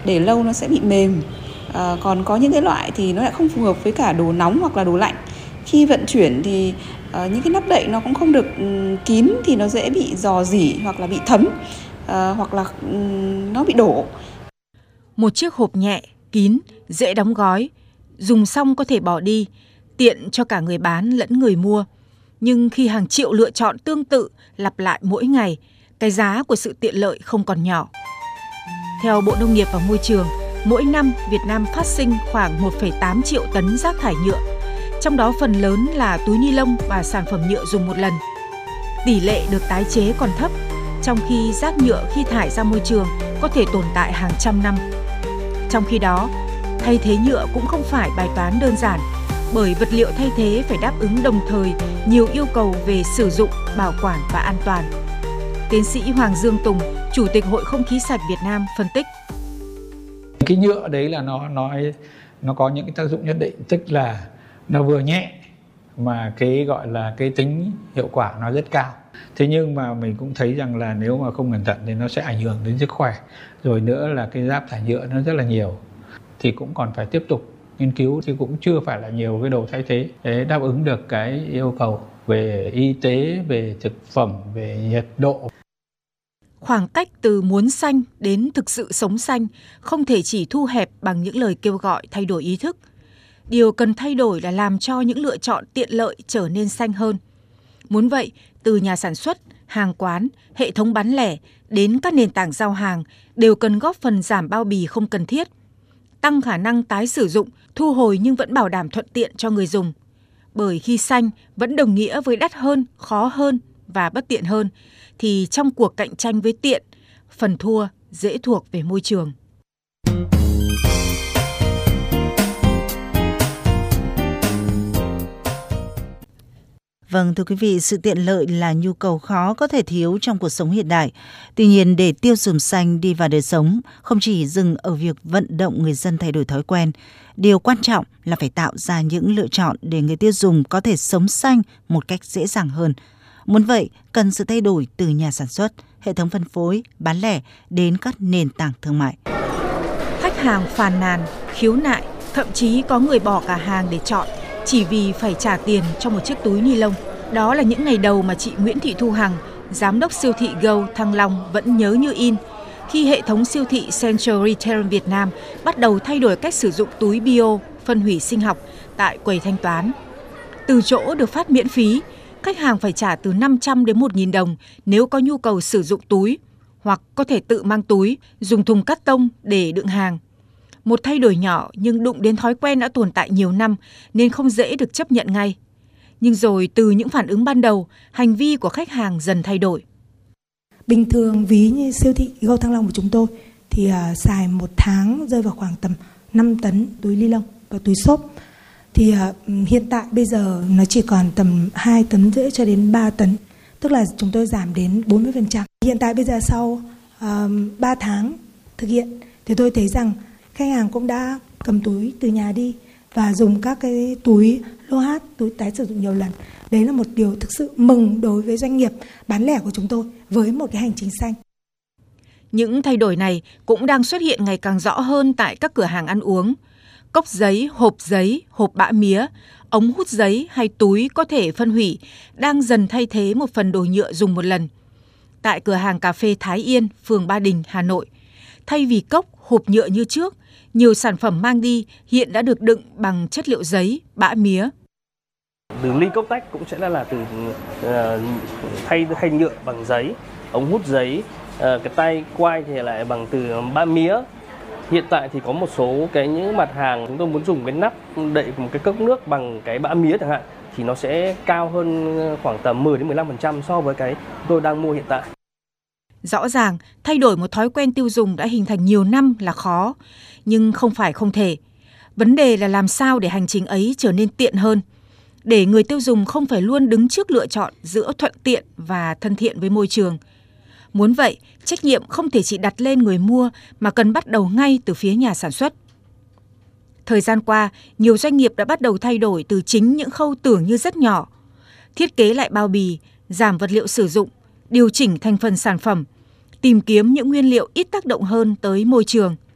để lâu nó sẽ bị mềm. Còn có những cái loại thì nó lại không phù hợp với cả đồ nóng hoặc là đồ lạnh. Khi vận chuyển thì những cái nắp đậy nó cũng không được kín thì nó dễ bị rò rỉ hoặc là bị thấm, hoặc là nó bị đổ. Một chiếc hộp nhẹ, kín, dễ đóng gói, dùng xong có thể bỏ đi, tiện cho cả người bán lẫn người mua. Nhưng khi hàng triệu lựa chọn tương tự lặp lại mỗi ngày, cái giá của sự tiện lợi không còn nhỏ. Theo Bộ Nông nghiệp và Môi trường, mỗi năm Việt Nam phát sinh khoảng 1,8 triệu tấn rác thải nhựa, trong đó phần lớn là túi ni lông và sản phẩm nhựa dùng một lần. Tỷ lệ được tái chế còn thấp, trong khi rác nhựa khi thải ra môi trường có thể tồn tại hàng trăm năm. Trong khi đó, thay thế nhựa cũng không phải bài toán đơn giản, bởi vật liệu thay thế phải đáp ứng đồng thời nhiều yêu cầu về sử dụng, bảo quản và an toàn. Tiến sĩ Hoàng Dương Tùng, Chủ tịch Hội Không khí sạch Việt Nam phân tích. Cái nhựa đấy là nó có những cái tác dụng nhất định, tức là nó vừa nhẹ mà cái gọi là cái tính hiệu quả nó rất cao. Thế nhưng mà mình cũng thấy rằng là nếu mà không cẩn thận thì nó sẽ ảnh hưởng đến sức khỏe. Rồi nữa là cái rác thải nhựa nó rất là nhiều. Thì cũng còn phải tiếp tục nghiên cứu, thì cũng chưa phải là nhiều cái đồ thay thế để đáp ứng được cái yêu cầu về y tế, về thực phẩm, về nhiệt độ. Khoảng cách từ muốn xanh đến thực sự sống xanh không thể chỉ thu hẹp bằng những lời kêu gọi thay đổi ý thức. Điều cần thay đổi là làm cho những lựa chọn tiện lợi trở nên xanh hơn. Muốn vậy, từ nhà sản xuất, hàng quán, hệ thống bán lẻ đến các nền tảng giao hàng đều cần góp phần giảm bao bì không cần thiết, tăng khả năng tái sử dụng, thu hồi nhưng vẫn bảo đảm thuận tiện cho người dùng. Bởi khi xanh vẫn đồng nghĩa với đắt hơn, khó hơn và bất tiện hơn, thì trong cuộc cạnh tranh với tiện, phần thua dễ thuộc về môi trường. Vâng, thưa quý vị, sự tiện lợi là nhu cầu khó có thể thiếu trong cuộc sống hiện đại. Tuy nhiên, để tiêu dùng xanh đi vào đời sống, không chỉ dừng ở việc vận động người dân thay đổi thói quen, điều quan trọng là phải tạo ra những lựa chọn để người tiêu dùng có thể sống xanh một cách dễ dàng hơn. Muốn vậy, cần sự thay đổi từ nhà sản xuất, hệ thống phân phối, bán lẻ đến các nền tảng thương mại. Khách hàng phàn nàn, khiếu nại, thậm chí có người bỏ cả hàng để chọn chỉ vì phải trả tiền cho một chiếc túi ni lông. Đó là những ngày đầu mà chị Nguyễn Thị Thu Hằng, giám đốc siêu thị Go Thăng Long vẫn nhớ như in, khi hệ thống siêu thị Central Retail Việt Nam bắt đầu thay đổi cách sử dụng túi bio, phân hủy sinh học tại quầy thanh toán. Từ chỗ được phát miễn phí, khách hàng phải trả từ 500 đến 1.000 đồng nếu có nhu cầu sử dụng túi, hoặc có thể tự mang túi, dùng thùng cắt tông để đựng hàng. Một thay đổi nhỏ nhưng đụng đến thói quen đã tồn tại nhiều năm nên không dễ được chấp nhận ngay. Nhưng rồi từ những phản ứng ban đầu, hành vi của khách hàng dần thay đổi. Bình thường ví như siêu thị Go Thăng Long của chúng tôi thì xài một tháng rơi vào khoảng tầm 5 tấn túi ni lông và túi xốp. Thì hiện tại bây giờ nó chỉ còn tầm 2 tấn rưỡi cho đến 3 tấn. Tức là chúng tôi giảm đến 40%. Hiện tại bây giờ sau 3 tháng thực hiện thì tôi thấy rằng khách hàng cũng đã cầm túi từ nhà đi và dùng các cái túi lô hát, túi tái sử dụng nhiều lần. Đấy là một điều thực sự mừng đối với doanh nghiệp bán lẻ của chúng tôi với một cái hành trình xanh. Những thay đổi này cũng đang xuất hiện ngày càng rõ hơn tại các cửa hàng ăn uống. Cốc giấy, hộp bã mía, ống hút giấy hay túi có thể phân hủy đang dần thay thế một phần đồ nhựa dùng một lần. Tại cửa hàng cà phê Thái Yên, phường Ba Đình, Hà Nội, thay vì cốc, hộp nhựa như trước, nhiều sản phẩm mang đi hiện đã được đựng bằng chất liệu giấy, bã mía. Từ ly cốc tách cũng sẽ là từ thay nhựa bằng giấy, ống hút giấy, cái tay quai thì lại bằng từ bã mía. Hiện tại thì có một số những mặt hàng chúng tôi muốn dùng cái nắp đậy một cái cốc nước bằng cái bã mía chẳng hạn thì nó sẽ cao hơn khoảng tầm 10 đến 15% so với cái tôi đang mua hiện tại. Rõ ràng, thay đổi một thói quen tiêu dùng đã hình thành nhiều năm là khó, nhưng không phải không thể. Vấn đề là làm sao để hành trình ấy trở nên tiện hơn, để người tiêu dùng không phải luôn đứng trước lựa chọn giữa thuận tiện và thân thiện với môi trường. Muốn vậy, trách nhiệm không thể chỉ đặt lên người mua mà cần bắt đầu ngay từ phía nhà sản xuất. Thời gian qua, nhiều doanh nghiệp đã bắt đầu thay đổi từ chính những khâu tưởng như rất nhỏ. Thiết kế lại bao bì, giảm vật liệu sử dụng, điều chỉnh thành phần sản phẩm, tìm kiếm những nguyên liệu ít tác động hơn tới môi trường.